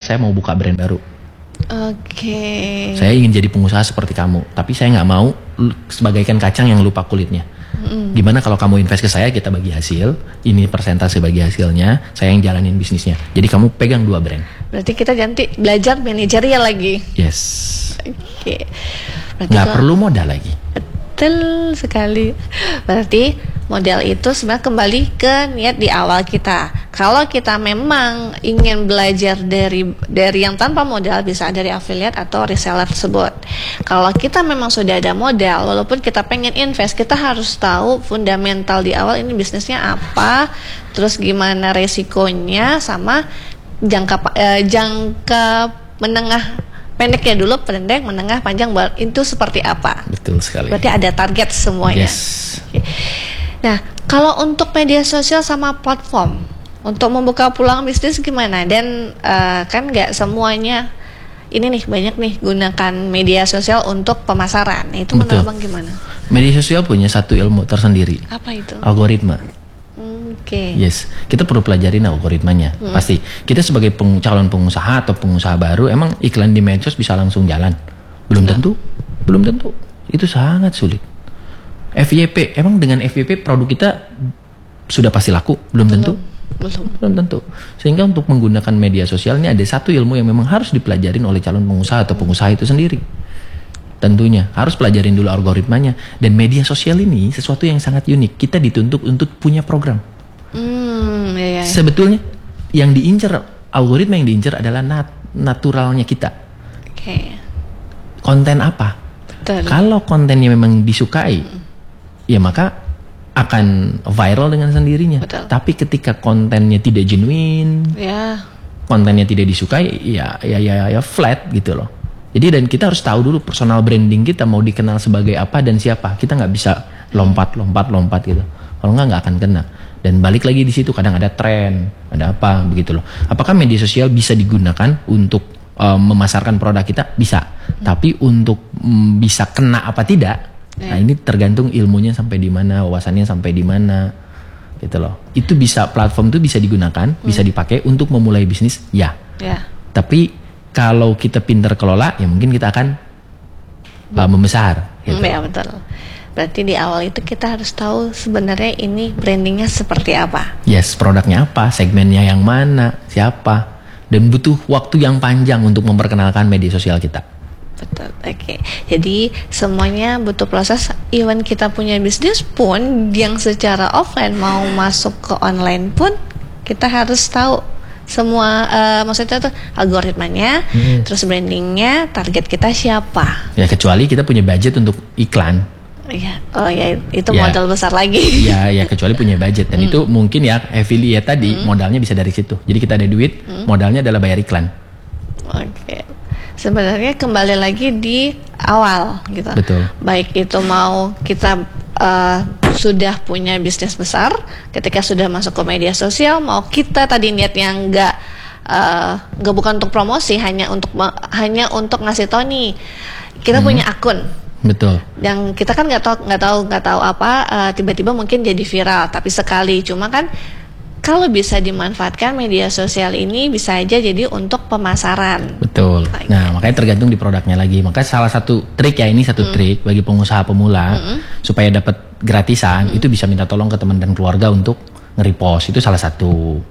saya mau buka brand baru. Oke. Saya ingin jadi pengusaha seperti kamu, tapi saya nggak mau sebagaikan kacang yang lupa kulitnya. Gimana kalau kamu invest ke saya, kita bagi hasil, ini persentase bagi hasilnya, saya yang jalanin bisnisnya. Jadi kamu pegang 2 brand. Berarti kita nanti belajar manajerial lagi. Yes. Oke. Nggak perlu modal lagi. Betul sekali. Berarti modal itu sebenarnya kembali ke niat di awal kita. Kalau kita memang ingin belajar dari yang tanpa modal, bisa dari affiliate atau reseller tersebut. Kalau kita memang sudah ada modal, walaupun kita pengen invest, kita harus tahu fundamental di awal ini bisnisnya apa, terus gimana resikonya, sama jangka menengah pendeknya dulu, pendek, menengah, panjang, itu seperti apa. Betul sekali. Berarti ada target semuanya. Yes. Nah, kalau untuk media sosial sama platform untuk membuka peluang bisnis gimana? Dan kan nggak semuanya ini nih, banyak nih gunakan media sosial untuk pemasaran. Itu menurut Abang gimana? Media sosial punya satu ilmu tersendiri. Apa itu? Algoritma. Oke. Yes, kita perlu pelajarin algoritmanya. Pasti. Kita sebagai calon pengusaha atau pengusaha baru, emang iklan di medsos bisa langsung jalan? Belum tentu. Belum tentu. Itu sangat sulit. FYP, emang dengan FYP produk kita sudah pasti laku? Belum tentu. Belum tentu. Sehingga untuk menggunakan media sosial ini ada satu ilmu yang memang harus dipelajarin oleh calon pengusaha atau pengusaha itu sendiri. Tentunya harus pelajarin dulu algoritmanya. Dan media sosial ini sesuatu yang sangat unik. Kita dituntut untuk punya program. Iya. Sebetulnya yang diincar, algoritma yang diincar adalah naturalnya kita. Oke. Konten apa? Betul. Kalau kontennya memang disukai, ya maka akan viral dengan sendirinya. Betul. Tapi ketika kontennya tidak genuine, Ya. kontennya tidak disukai, ya flat gitu loh. Jadi dan kita harus tahu dulu personal branding kita mau dikenal sebagai apa dan siapa. Kita nggak bisa lompat gitu. Kalau nggak akan kena. Dan balik lagi di situ, kadang ada tren, ada apa begitu loh. Apakah media sosial bisa digunakan untuk memasarkan produk kita? Bisa. Tapi untuk bisa kena apa tidak? Nah ini tergantung ilmunya sampai di mana, wawasannya sampai di mana, gitu loh. Itu bisa, platform itu bisa digunakan, bisa dipakai untuk memulai bisnis, ya. Tapi kalau kita pintar kelola, ya mungkin kita akan membesar. Gitu. Ya betul. Berarti di awal itu kita harus tahu sebenarnya ini brandingnya seperti apa. Yes, produknya apa, segmennya yang mana, siapa, dan butuh waktu yang panjang untuk memperkenalkan media sosial kita. Betul, oke. Jadi semuanya butuh proses. Even kita punya bisnis pun, yang secara offline mau masuk ke online pun, kita harus tahu semua, maksudnya tuh algoritmanya, terus brandingnya, target kita siapa. Ya kecuali kita punya budget untuk iklan. Iya, oh ya itu modal besar lagi. Ya kecuali punya budget, dan itu mungkin ya affiliate tadi modalnya bisa dari situ. Jadi kita ada duit, modalnya adalah bayar iklan. Oke. Sebenarnya kembali lagi di awal gitu. Betul. Baik itu mau kita sudah punya bisnis besar, ketika sudah masuk ke media sosial, mau kita tadi niatnya nggak bukan untuk promosi, hanya untuk ngasih tahu nih kita punya akun. Betul. Yang kita kan nggak tahu apa, tiba-tiba mungkin jadi viral, tapi sekali. Cuma kan kalau bisa dimanfaatkan media sosial ini bisa aja jadi untuk pemasaran. Betul. Nah makanya tergantung di produknya lagi. Maka salah satu trik ya, ini satu trik bagi pengusaha pemula supaya dapat gratisan, itu bisa minta tolong ke teman dan keluarga untuk nge-repost. Itu salah satu.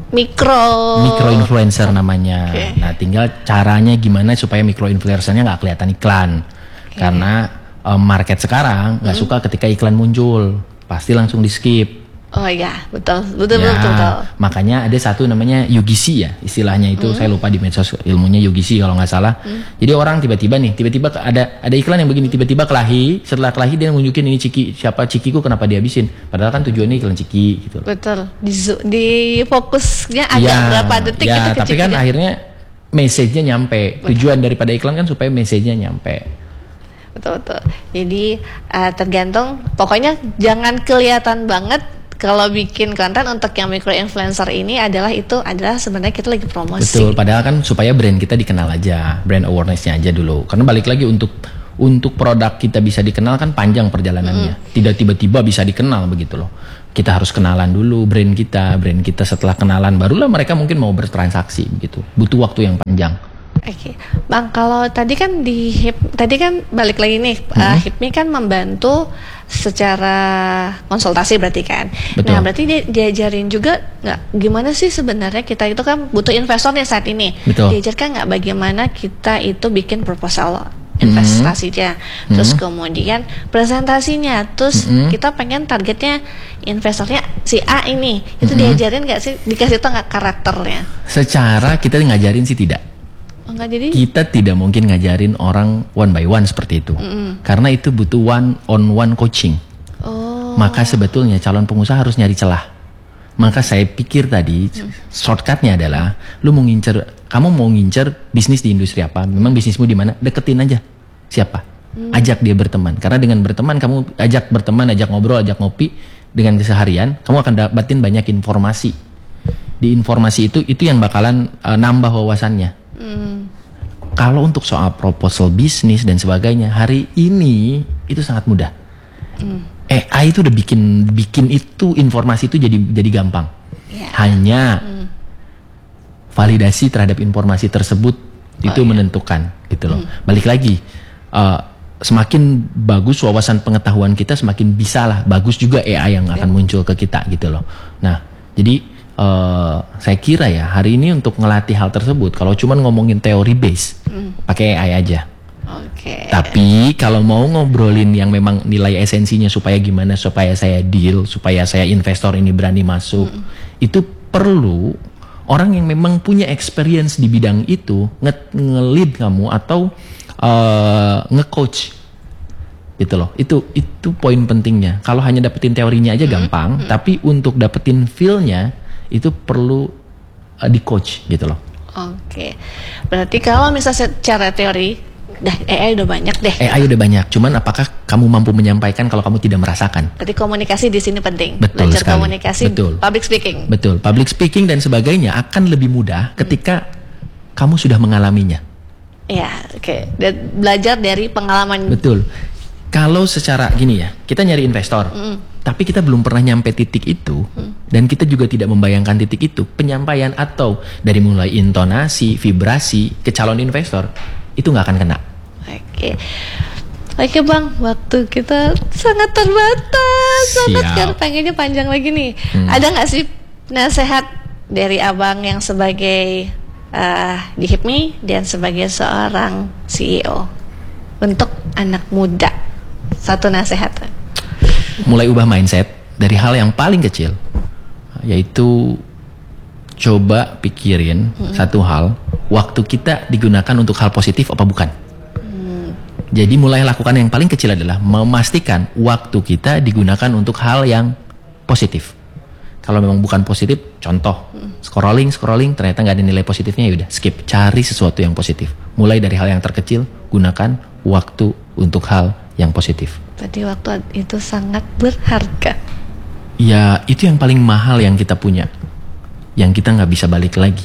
Mikro influencer namanya. Nah tinggal caranya gimana supaya mikro influencernya nggak kelihatan iklan. Karena market sekarang nggak suka ketika iklan muncul, pasti langsung di skip. Oh iya, betul. Makanya ada satu namanya UGC ya, istilahnya itu saya lupa di medsos ilmunya UGC kalau nggak salah. Jadi orang tiba-tiba ada iklan yang begini, tiba-tiba kelahi, setelah kelahi dia nunjukin ini siapa cikiku kenapa dihabisin, padahal kan tujuannya iklan ciki gitu. Betul. Di fokusnya ada berapa detik itu ke tapi kan akhirnya message-nya nyampe. Tujuan daripada iklan kan supaya message-nya nyampe. Betul. Jadi tergantung, pokoknya jangan kelihatan banget kalau bikin konten untuk yang micro influencer ini adalah sebenarnya kita lagi promosi. Betul, padahal kan supaya brand kita dikenal aja, brand awareness-nya aja dulu. Karena balik lagi untuk produk kita bisa dikenal kan panjang perjalanannya. Tidak tiba-tiba bisa dikenal begitu loh. Kita harus kenalan dulu brand kita setelah kenalan barulah mereka mungkin mau bertransaksi begitu. Butuh waktu yang panjang. panjang. Oke, Bang, kalau tadi kan tadi kan balik lagi nih, HIPMI kan membantu secara konsultasi berarti kan. Betul. Nah, berarti diajarin juga nggak gimana sih sebenarnya kita itu kan butuh investor nih saat ini. Betul. Diajarkan nggak bagaimana kita itu bikin proposal investasinya, terus kemudian presentasinya, terus kita pengen targetnya investornya si A ini, itu diajarin nggak sih, dikasih tau nggak karakternya? Secara kita ngajarin sih tidak. Enggak, jadi Kita tidak mungkin ngajarin orang one by one seperti itu, karena itu butuh one on one coaching. Maka sebetulnya calon pengusaha harus nyari celah. Maka saya pikir tadi shortcutnya adalah kamu mau ngincer bisnis di industri apa, memang bisnismu di mana, deketin aja siapa, ajak dia berteman. Karena dengan berteman, kamu ajak berteman, ajak ngobrol, ajak ngopi, dengan keseharian kamu akan dapatin banyak informasi. Di informasi itu yang bakalan nambah wawasannya. Kalau untuk soal proposal bisnis dan sebagainya, hari ini itu sangat mudah. AI itu udah bikin itu informasi itu jadi gampang. Hanya validasi terhadap informasi tersebut itu menentukan gitu loh. Balik lagi, semakin bagus wawasan pengetahuan kita, semakin bisa lah bagus juga AI yang akan muncul ke kita gitu loh. Nah, jadi saya kira ya hari ini untuk ngelatih hal tersebut, kalau cuma ngomongin teori base, pakai AI aja. Tapi kalau mau ngobrolin yang memang nilai esensinya supaya gimana, supaya saya deal, supaya saya investor ini berani masuk, itu perlu orang yang memang punya experience di bidang itu nge-lead kamu atau nge-coach gitu loh. Itu poin pentingnya. Kalau hanya dapetin teorinya aja gampang, tapi untuk dapetin feel-nya itu perlu di coach gitu loh. Berarti kalau misalnya secara teori AI udah banyak deh. AI udah banyak, cuman apakah kamu mampu menyampaikan kalau kamu tidak merasakan? Berarti komunikasi di sini penting. Betul Belajar sekali. komunikasi, public speaking. Betul, public speaking dan sebagainya akan lebih mudah ketika kamu sudah mengalaminya. Dan belajar dari pengalaman. Betul. Kalau secara gini ya, kita nyari investor, tapi kita belum pernah nyampe titik itu, dan kita juga tidak membayangkan titik itu, penyampaian atau dari mulai intonasi, vibrasi ke calon investor, itu nggak akan kena. Oke Bang, waktu kita sangat terbatas. Karena pengennya panjang lagi nih. Ada nggak sih nasihat dari Abang yang sebagai di HIPMI dan sebagai seorang CEO untuk anak muda? Satu nasihat. Mulai ubah mindset dari hal yang paling kecil, yaitu coba pikirin satu hal, waktu kita digunakan untuk hal positif apa bukan. Jadi mulai lakukan yang paling kecil adalah memastikan waktu kita digunakan untuk hal yang positif. Kalau memang bukan positif, contoh scrolling ternyata nggak ada nilai positifnya, yaudah skip, cari sesuatu yang positif. Mulai dari hal yang terkecil, gunakan waktu untuk hal yang positif. Tadi waktu itu sangat berharga. Ya itu yang paling mahal yang kita punya, yang kita nggak bisa balik lagi.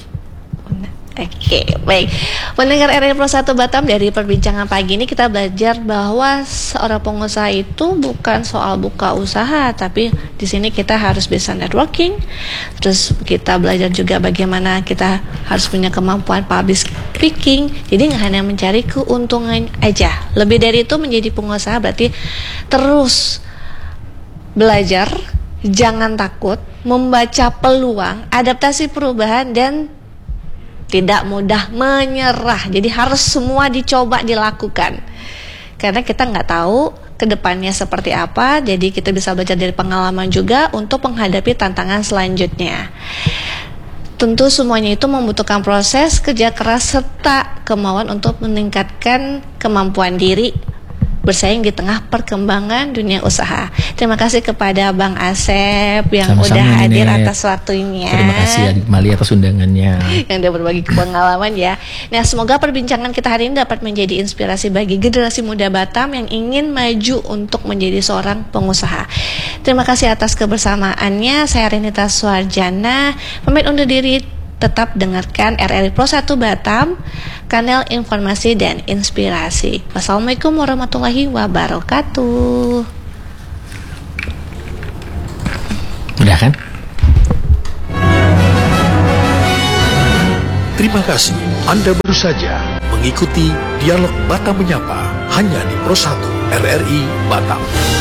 Baik. Pendengar RRI Pro 1 Batam, dari perbincangan pagi ini kita belajar bahwa seorang pengusaha itu bukan soal buka usaha, tapi di sini kita harus bisa networking. Terus kita belajar juga bagaimana kita harus punya kemampuan public speaking. Jadi nggak hanya mencari keuntungan aja. Lebih dari itu, menjadi pengusaha berarti terus belajar, jangan takut, membaca peluang, adaptasi perubahan, dan tidak mudah menyerah. Jadi harus semua dicoba, dilakukan. Karena kita nggak tahu ke depannya seperti apa. Jadi kita bisa belajar dari pengalaman juga untuk menghadapi tantangan selanjutnya. Tentu semuanya itu membutuhkan proses kerja keras serta kemauan untuk meningkatkan kemampuan diri bersaing di tengah perkembangan dunia usaha. Terima kasih kepada Bang Asep yang Sama-sama, udah hadir Nenek. atas waktunya. Terima kasih Adik Mali atas undangannya. Yang udah berbagi pengalaman ya. Nah, semoga perbincangan kita hari ini dapat menjadi inspirasi bagi generasi muda Batam yang ingin maju untuk menjadi seorang pengusaha. Terima kasih atas kebersamaannya. Saya Renita Suarjana pamit undur diri. Tetap dengarkan RRI Pro 1 Batam, kanal informasi dan inspirasi. Wassalamualaikum warahmatullahi wabarakatuh. Udah kan? Terima kasih. Anda baru saja mengikuti Dialog Batam Menyapa hanya di Pro 1 RRI Batam.